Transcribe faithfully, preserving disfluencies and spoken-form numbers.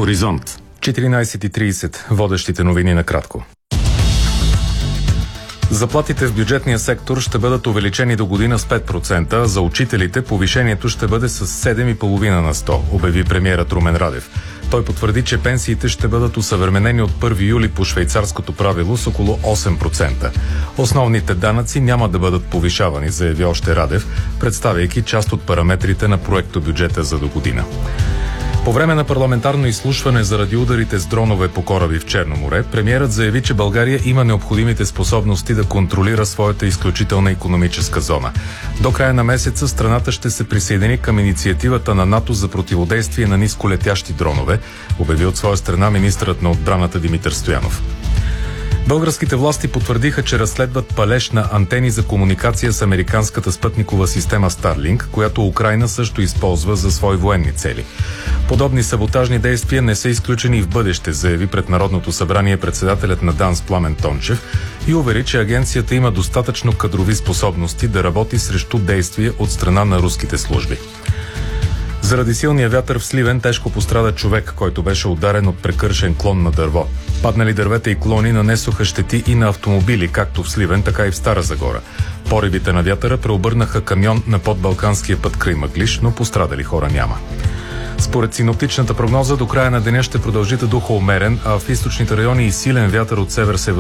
Хоризонт. четиринайсет и трийсет. Водещите новини накратко. Заплатите в бюджетния сектор ще бъдат увеличени до година с пет процента, а за учителите повишението ще бъде с седем цяло и пет на сто, обяви премиерът Румен Радев. Той потвърди, че пенсиите ще бъдат осъвременени от първи юли по швейцарското правило с около осем процента. Основните данъци няма да бъдат повишавани, заяви още Радев, представяйки част от параметрите на проектобюджета за до година. По време на парламентарно изслушване заради ударите с дронове по кораби в Черно море, премиерът заяви, че България има необходимите способности да контролира своята изключителна икономическа зона. До края на месеца страната ще се присъедини към инициативата на НАТО за противодействие на нисколетящи дронове, обяви от своя страна министърът на отбраната Димитър Стоянов. Българските власти потвърдиха, че разследват палеж на антени за комуникация с американската спътникова система Starlink, която Украйна също използва за свои военни цели. Подобни саботажни действия не са изключени и в бъдеще, заяви пред Народното събрание председателят на ДАНС Пламен Тончев и увери, че агенцията има достатъчно кадрови способности да работи срещу действия от страна на руските служби. Заради силния вятър в Сливен тежко пострада човек, който беше ударен от прекършен клон на дърво. Паднали дървета и клони нанесоха щети и на автомобили, както в Сливен, така и в Стара Загора. Поривите на вятъра преобърнаха камион на подбалканския път край Мъглиж, но пострадали хора няма. Според синоптичната прогноза, до края на деня ще продължи да духа умерен, а в източните райони и силен вятър от север се